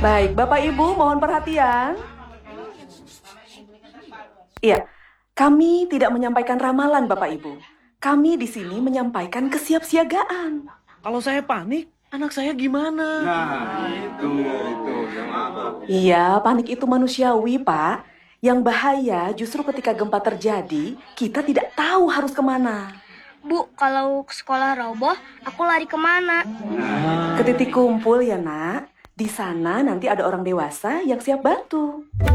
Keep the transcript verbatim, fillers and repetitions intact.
Baik, Bapak Ibu mohon perhatian. Iya, kami tidak menyampaikan ramalan Bapak Ibu. Kami di sini menyampaikan kesiapsiagaan. Kalau saya panik, anak saya gimana? Nah, itu, itu yang apa? Iya, panik itu manusiawi, Pak. Yang bahaya justru ketika gempa terjadi, kita tidak tahu harus kemana. Bu, kalau sekolah roboh, aku lari kemana? Ke titik kumpul ya, Nak. Di sana nanti ada orang dewasa yang siap bantu.